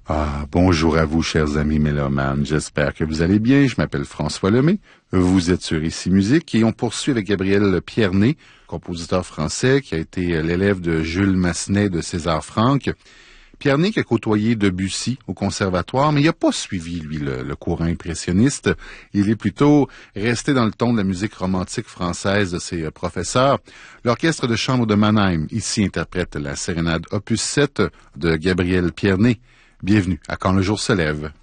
Ah, bonjour à vous, chers amis mélomanes. J'espère que vous allez bien. Je m'appelle François Lemay. Vous êtes sur Ici Musique et on poursuit avec Gabriel Pierné, compositeur français qui a été l'élève de Jules Massenet de César Franck. Pierné qui a côtoyé Debussy au conservatoire, mais il n'a pas suivi, lui, le courant impressionniste. Il est plutôt resté dans le ton de la musique romantique française de ses professeurs. L'orchestre de chambre de Mannheim, ici, interprète la sérénade opus 7 de Gabriel Pierné. Bienvenue à Quand le jour se lève.